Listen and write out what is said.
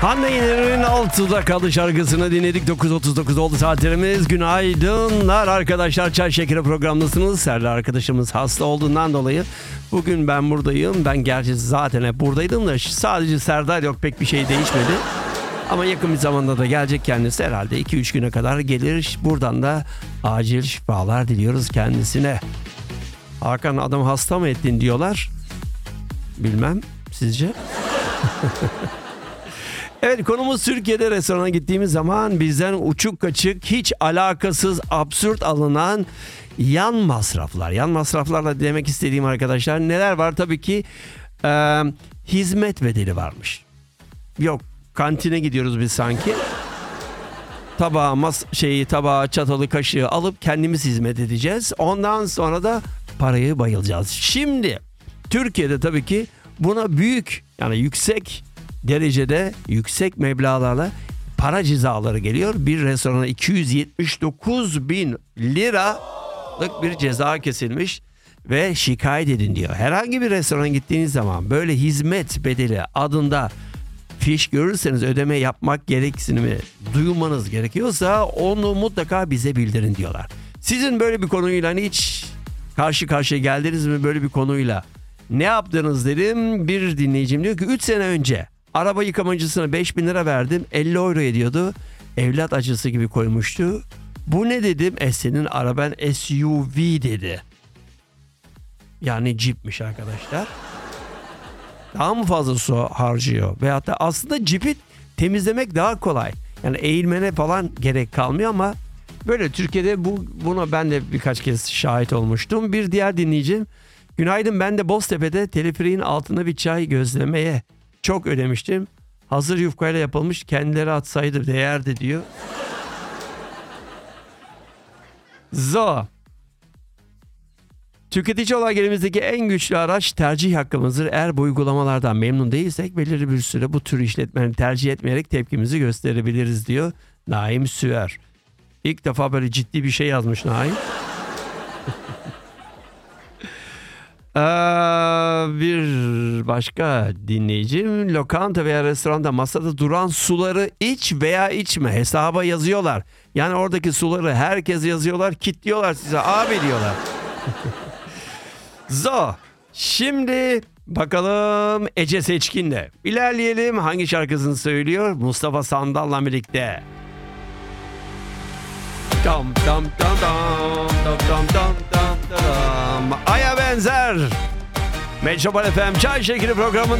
Hande Yener'in Altıda Kalı şarkısını dinledik. 9.39 oldu saatlerimiz. Günaydınlar arkadaşlar. Çay Şekeri programındasınız. Serdar arkadaşımız hasta olduğundan dolayı bugün ben buradayım. Ben gerçi zaten hep buradaydım da sadece Serdar yok, pek bir şey değişmedi. Ama yakın bir zamanda da gelecek kendisi, herhalde 2-3 güne kadar gelir. Buradan da acil şifalar diliyoruz kendisine. Hakan, adam hasta mı ettin diyorlar. Bilmem, sizce? Evet, konumuz Türkiye'de restorana gittiğimiz zaman bizden uçuk kaçık, hiç alakasız, absürt alınan yan masraflar. Yan masraflarla demek istediğim arkadaşlar neler var? Tabii ki hizmet bedeli varmış. Yok, kantine gidiyoruz biz sanki. Tabağı, çatalı, kaşığı alıp kendimiz hizmet edeceğiz. Ondan sonra da parayı bayılacağız. Şimdi Türkiye'de tabii ki buna büyük, yani yüksek derecede, yüksek meblağlarla para cezaları geliyor. Bir restorana 279 bin liralık bir ceza kesilmiş ve şikayet edin diyor. Herhangi bir restorana gittiğiniz zaman böyle hizmet bedeli adında fiş görürseniz, ödeme yapmak gereksinimi duymanız gerekiyorsa onu mutlaka bize bildirin diyorlar. Sizin böyle bir konuyla hiç karşı karşıya geldiniz mi, böyle bir konuyla? Ne yaptınız dedim. Bir dinleyicim diyor ki 3 sene önce araba yıkamacısına 5.000 lira verdim. 50 euro ediyordu. Evlat acısı gibi koymuştu. Bu ne dedim? Senin araban SUV dedi. Yani Jeep'miş arkadaşlar. Daha mı fazla su harcıyor? Veyahut da aslında Jeep'i temizlemek daha kolay. Yani eğilmene falan gerek kalmıyor ama böyle Türkiye'de buna ben de birkaç kez şahit olmuştum. Bir diğer dinleyicim, günaydın, ben de Boztepe'de teleferiğin altında bir çay gözlemeye çok ödemiştim. Hazır yufkayla yapılmış, kendileri atsaydı değerdi diyor. Tüketici olarak elimizdeki en güçlü araç tercih hakkımızdır. Eğer bu uygulamalardan memnun değilsek belirli bir süre bu tür işletmeleri tercih etmeyerek tepkimizi gösterebiliriz diyor Naim Süer. İlk defa böyle ciddi bir şey yazmış Naim. Bir başka dinleyicim, lokanta veya restoranda masada duran suları iç veya içme hesaba yazıyorlar. Yani oradaki suları herkes yazıyorlar, kitliyorlar size abi diyorlar. Şimdi bakalım Ece Seçkin'de. İlerleyelim, hangi şarkısını söylüyor? Mustafa Sandal'la birlikte. Dam dam dam dam dam dam dam dam dam. Aya benzer. Metropol FM Çay Şekeri programında